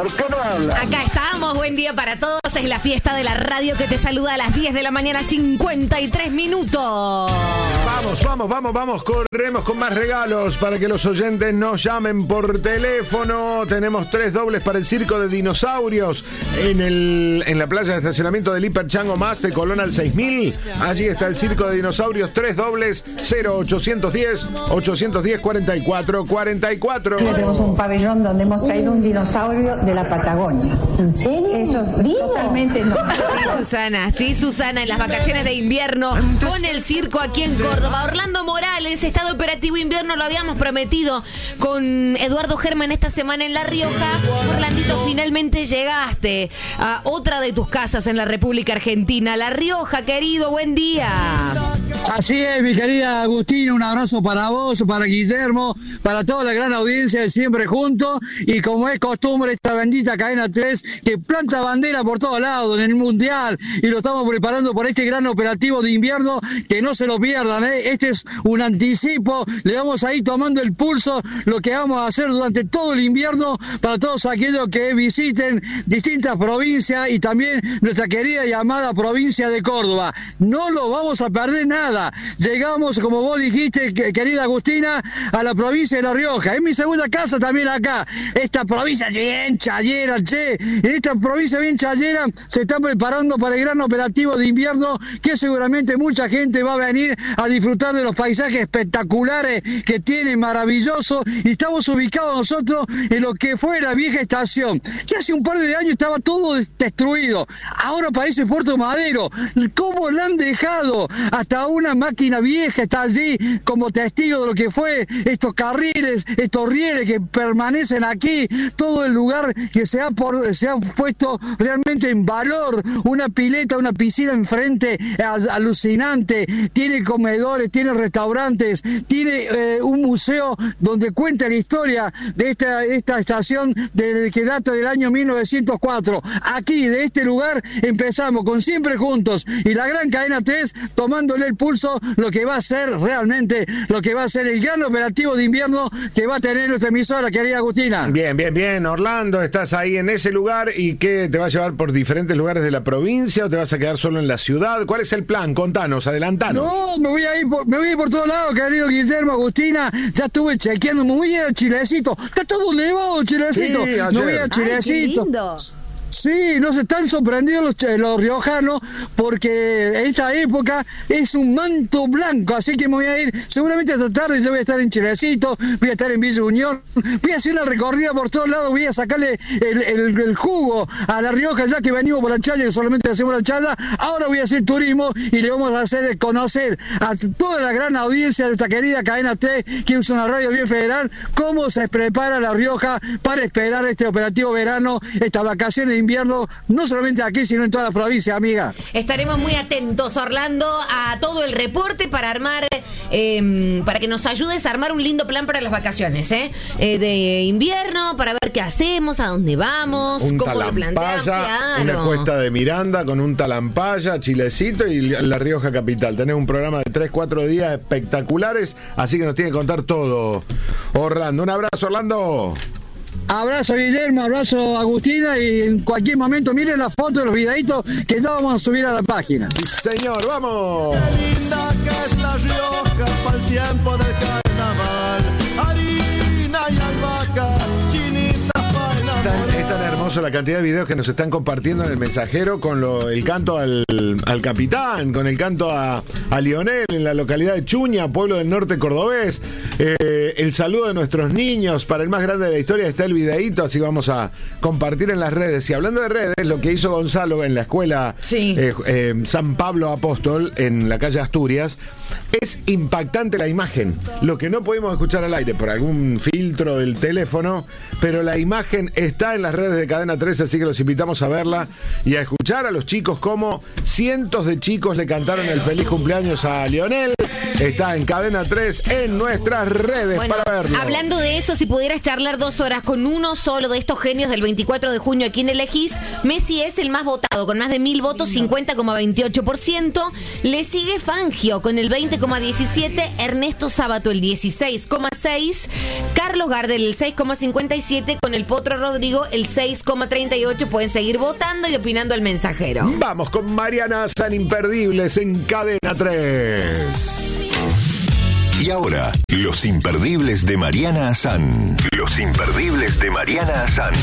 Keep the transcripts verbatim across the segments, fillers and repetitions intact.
¿Por qué no habla? Acá estamos, buen día para todos. Es la fiesta de la radio que te saluda a las diez de la mañana, cincuenta y tres minutos. Vamos, vamos, vamos, vamos. Corremos con más regalos para que los oyentes nos llamen por teléfono. Tenemos tres dobles para el circo de dinosaurios en el en la playa de estacionamiento del Hiper Chango Más de Colón al seis mil. Allí está el circo de dinosaurios. Tres dobles, cero ochocientos diez, ochocientos diez, cuarenta y cuatro, cuarenta y cuatro. Tenemos un pabellón donde hemos traído un dinosaurio de la Patagonia. ¿En serio? Eso es totalmente no. Sí, Susana, sí, Susana, en las vacaciones de invierno con el circo aquí en Córdoba. Orlando Morales, estado operativo invierno, lo habíamos prometido con Eduardo Germán esta semana en La Rioja. Orlandito, finalmente llegaste a otra de tus casas en la República Argentina, La Rioja, querido, buen día. Así es, mi querida Agustina, un abrazo para vos, para Guillermo, para toda la gran audiencia de Siempre Juntos, y como es costumbre, esta bendita cadena tres que planta bandera por todos lados en el Mundial, y lo estamos preparando por este gran operativo de invierno, que no se lo pierdan, ¿eh? Este es un anticipo, le vamos a ir tomando el pulso, lo que vamos a hacer durante todo el invierno, para todos aquellos que visiten distintas provincias, y también nuestra querida y amada provincia de Córdoba. No lo vamos a perder nada. Llegamos, como vos dijiste, querida Agustina, a la provincia de La Rioja. Es mi segunda casa también acá. Esta provincia bien chayera, che. En esta provincia bien chayera se están preparando para el gran operativo de invierno, que seguramente mucha gente va a venir a disfrutar de los paisajes espectaculares que tiene, maravilloso. Y estamos ubicados nosotros en lo que fue la vieja estación, que hace un par de años estaba todo destruido. Ahora parece Puerto Madero. ¿Cómo lo han dejado? Hasta una máquina vieja está allí como testigo de lo que fue estos carriles, estos rieles que permanecen aquí, todo el lugar que se ha, por, se ha puesto realmente en valor, una pileta, una piscina enfrente, al, alucinante, tiene comedores, tiene restaurantes, tiene eh, un museo donde cuenta la historia de esta, de esta estación de, que data del año mil novecientos cuatro. Aquí, de este lugar, empezamos con Siempre Juntos y la gran cadena tres, tomándole el pulso lo que va a ser realmente, lo que va a ser el gran operativo de invierno que va a tener nuestra emisora, querida Agustina. Bien, bien, bien. Orlando, estás ahí en ese lugar, ¿y qué te va a llevar por diferentes lugares de la provincia o te vas a quedar solo en la ciudad? ¿Cuál es el plan? Contanos, adelantanos. No, me voy a ir por, me voy a ir por todos lados, querido Guillermo, Agustina. Ya estuve chequeando, me voy a ir a Chilecito. Está todo nevado, Chilecito. Sí, me voy a Chilecito. Ay, qué lindo. Sí, no se están sorprendidos los, los riojanos, porque esta época es un manto blanco, así que me voy a ir, seguramente esta tarde yo voy a estar en Chilecito, voy a estar en Villa Unión, voy a hacer una recorrida por todos lados, voy a sacarle el, el, el jugo a La Rioja, ya que venimos por la chaya, que solamente hacemos la chaya. Ahora voy a hacer turismo y le vamos a hacer conocer a toda la gran audiencia de nuestra querida cadena T, que es una radio bien federal, cómo se prepara La Rioja para esperar este operativo verano, estas vacaciones de invierno, no solamente aquí, sino en toda la provincia, amiga. Estaremos muy atentos, Orlando, a todo el reporte para armar, eh, para que nos ayudes a armar un lindo plan para las vacaciones, ¿eh? Eh, de invierno, para ver qué hacemos, a dónde vamos, un cómo lo planteamos. Claro. Una cuesta de Miranda con un talampaya, Chilecito y La Rioja capital. Tenés un programa de tres, cuatro días espectaculares, así que nos tiene que contar todo, Orlando. Un abrazo, Orlando. Abrazo, Guillermo, abrazo, Agustina, y en cualquier momento miren la foto de los videitos que ya vamos a subir a la página. Sí, señor, vamos. Qué linda que es La Rioja para el tiempo del carnaval. Harina y albahaca, chinita para enamorar. Es tan hermoso la cantidad de videos que nos están compartiendo en el mensajero con lo, el canto al, al capitán, con el canto a, a Lionel en la localidad de Chuña, pueblo del norte cordobés. Eh, el saludo de nuestros niños, para el más grande de la historia está el videíto, así vamos a compartir en las redes. Y hablando de redes, lo que hizo Gonzalo en la escuela sí. eh, eh, San Pablo Apóstol en la calle Asturias, es impactante la imagen. Lo que no pudimos escuchar al aire por algún filtro del teléfono, pero la imagen está en las redes de Cadena trece, así que los invitamos a verla y a escuchar a los chicos como cientos de chicos le cantaron el feliz cumpleaños a Lionel. Está en Cadena tres en nuestras redes, bueno, para verlo. Hablando de eso, si pudieras charlar dos horas con uno solo de estos genios del veinticuatro de junio, ¿a quién elegís? Messi es el más votado, con más de mil votos, cincuenta coma veintiocho por ciento. Le sigue Fangio con el veinte coma diecisiete por ciento, Ernesto Sábato el dieciséis coma seis por ciento, Carlos Gardel el seis coma cincuenta y siete por ciento, con el Potro Rodrigo el seis coma coma treinta y ocho. Pueden seguir votando y opinando al mensajero. Vamos con Mariana San, Imperdibles en Cadena tres. Y ahora, los imperdibles de Mariana Azán. Los imperdibles de Mariana Azán.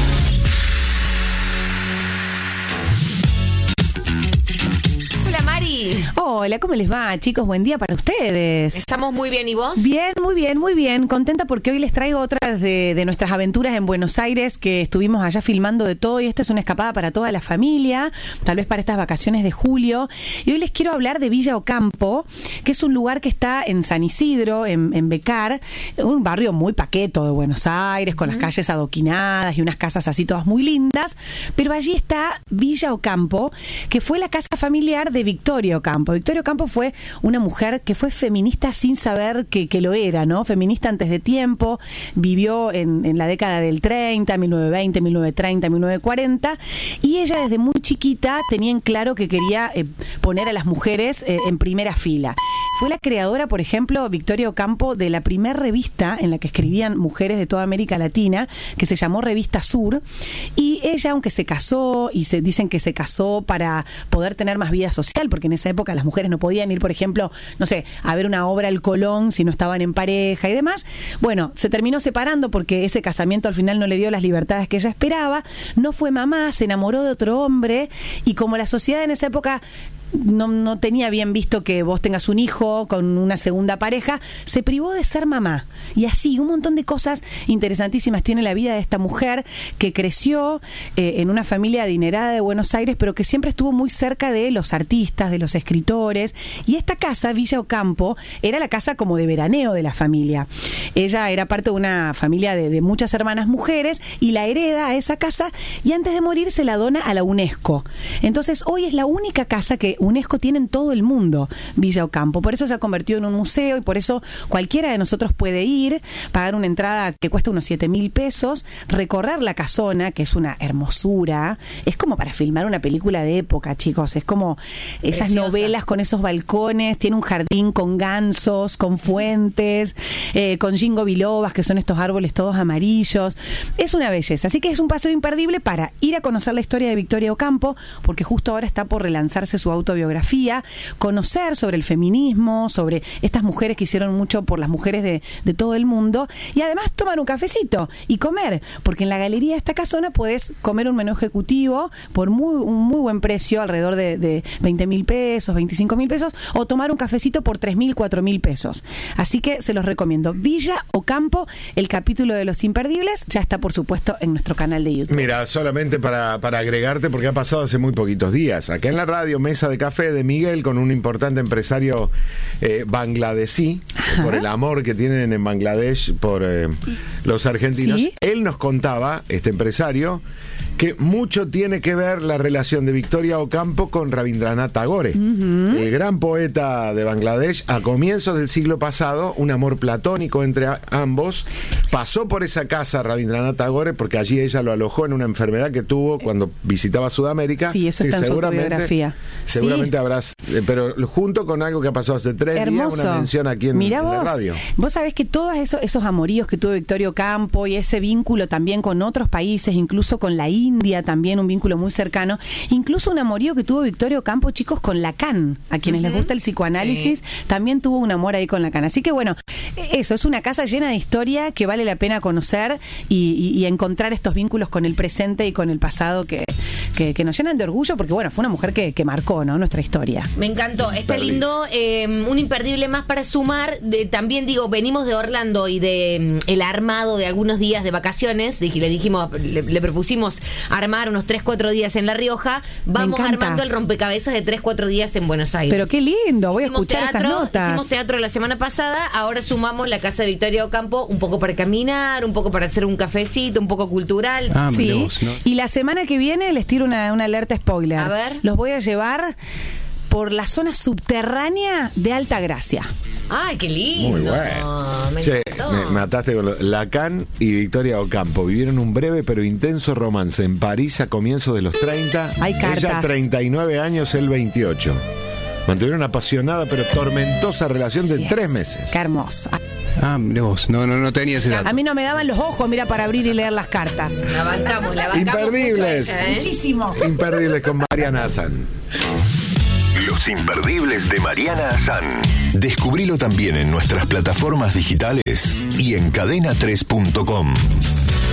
Hola, Mari. Hola, ¿cómo les va, chicos? Buen día para ustedes. Estamos muy bien, ¿y vos? Bien, muy bien, muy bien. Contenta porque hoy les traigo otras de, de nuestras aventuras en Buenos Aires, que estuvimos allá filmando de todo, y esta es una escapada para toda la familia, tal vez para estas vacaciones de julio. Y hoy les quiero hablar de Villa Ocampo, que es un lugar que está en San Isidro, en, en Becar, un barrio muy paqueto de Buenos Aires, con las calles adoquinadas y unas casas así todas muy lindas, pero allí está Villa Ocampo, que fue la casa familiar de Victoria Ocampo. Victoria Ocampo fue una mujer que fue feminista sin saber que, que lo era, ¿no? Feminista antes de tiempo, vivió en, en la década del treinta, mil novecientos veinte, mil novecientos treinta, mil novecientos cuarenta, y ella desde muy chiquita tenía en claro que quería eh, poner a las mujeres eh, en primera fila. Fue la creadora, por ejemplo, Victoria Ocampo, de la primer revista en la que escribían mujeres de toda América Latina, que se llamó Revista Sur, y ella, aunque se casó, y se dicen que se casó para poder tener más vida social, porque en esa época las mujeres no podían ir, por ejemplo, no sé, a ver una obra al Colón si no estaban en pareja y demás. Bueno, se terminó separando porque ese casamiento al final no le dio las libertades que ella esperaba, no fue mamá, se enamoró de otro hombre, y como la sociedad en esa época No, no tenía bien visto que vos tengas un hijo con una segunda pareja, se privó de ser mamá. Y así, un montón de cosas interesantísimas tiene la vida de esta mujer, que creció eh, en una familia adinerada de Buenos Aires, pero que siempre estuvo muy cerca de los artistas, de los escritores. Y esta casa, Villa Ocampo, era la casa como de veraneo de la familia. Ella era parte de una familia de, de muchas hermanas mujeres, y la hereda a esa casa, y antes de morir se la dona a la UNESCO. Entonces, hoy es la única casa que UNESCO tiene en todo el mundo, Villa Ocampo. Por eso se ha convertido en un museo, y por eso cualquiera de nosotros puede ir, pagar una entrada que cuesta unos siete mil pesos, recorrer la casona, que es una hermosura. Es como para filmar una película de época, chicos. Es como esas Preciosa. Novelas con esos balcones. Tiene un jardín con gansos, con fuentes, eh, con ginkgo bilobas, que son estos árboles todos amarillos. Es una belleza. Así que es un paseo imperdible para ir a conocer la historia de Victoria Ocampo, porque justo ahora está por relanzarse su autobiografía, conocer sobre el feminismo, sobre estas mujeres que hicieron mucho por las mujeres de, de todo el mundo, y además tomar un cafecito y comer, porque en la galería de esta casona puedes comer un menú ejecutivo por muy, un muy buen precio, alrededor de, de veinte mil pesos, veinticinco mil pesos, o tomar un cafecito por tres mil, cuatro mil pesos. Así que se los recomiendo. Villa Ocampo, el capítulo de Los Imperdibles, ya está, por supuesto, en nuestro canal de YouTube. Mira, solamente para, para agregarte, porque ha pasado hace muy poquitos días, acá en la radio, Mesa de Café de Miguel, con un importante empresario eh, bangladesí, Ajá. por el amor que tienen en Bangladesh por eh, los argentinos. ¿Sí? Él nos contaba, este empresario, que mucho tiene que ver la relación de Victoria Ocampo con Rabindranath Tagore, uh-huh. el gran poeta de Bangladesh, a comienzos del siglo pasado, un amor platónico entre a, ambos. Pasó por esa casa Rabindranath Tagore, porque allí ella lo alojó en una enfermedad que tuvo cuando visitaba Sudamérica. Sí, eso está en su autobiografía. Seguramente Sí. habrás, eh, pero junto con algo que pasó hace tres Hermoso. días, una mención aquí en, Mirá en vos, la radio. Vos sabés que todos esos, esos amoríos que tuvo Victoria Ocampo, y ese vínculo también con otros países, incluso con la India también, un vínculo muy cercano, incluso un amorío que tuvo Victoria Ocampo, chicos, con Lacan, a quienes uh-huh. les gusta el psicoanálisis, sí. también tuvo un amor ahí con Lacan. Así que bueno, eso, es una casa llena de historia que vale la pena conocer, y, y, y encontrar estos vínculos con el presente y con el pasado que, que, que nos llenan de orgullo, porque bueno, fue una mujer que, que marcó, ¿no?, nuestra historia. Me encantó, está lindo, eh, un imperdible más para sumar. De, también digo, venimos de Orlando y de um, el armado de algunos días de vacaciones. Dije, le dijimos, le, le propusimos armar unos tres cuatro días en La Rioja. Vamos armando el rompecabezas de tres cuatro días en Buenos Aires. Pero qué lindo, voy hicimos a escuchar teatro, esas notas. Hicimos teatro la semana pasada, ahora sumamos la casa de Victoria Ocampo, un poco para caminar, un poco para hacer un cafecito, un poco cultural. Ah, sí, vos, ¿no? Y la semana que viene les tiro una, una alerta spoiler. A ver. Los voy a llevar por la zona subterránea de Altagracia. ¡Ay, qué lindo! Muy bueno. Me Che, encantó. me mataste con lo, Lacan y Victoria Ocampo vivieron un breve pero intenso romance en París a comienzos de los treinta. Hay cartas. Ella treinta y nueve años, él veintiocho. Mantuvieron una apasionada pero tormentosa relación de Así tres es. meses. Qué hermosa. Ah, mirá vos, no, no, no tenía ese dato. A mí no me daban los ojos, mira, para abrir y leer las cartas. La bancamos, la bancamos. Imperdibles. Mucho a ella, ¿eh? Muchísimo. Imperdibles con Mariana Azán. Los imperdibles de Mariana Azán. Descubrilo también en nuestras plataformas digitales y en cadena tres punto com.